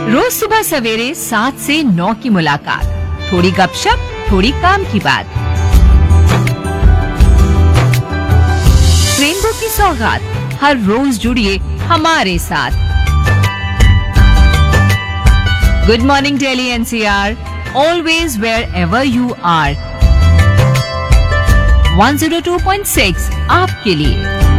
रोज सुबह सवेरे 7 से 9 की मुलाकात, थोड़ी गपशप, थोड़ी काम की बात। रेनबो की सौगात, हर रोज जुड़िए हमारे साथ। Good morning Delhi NCR, always wear ever you are. 102.6 आपके लिए।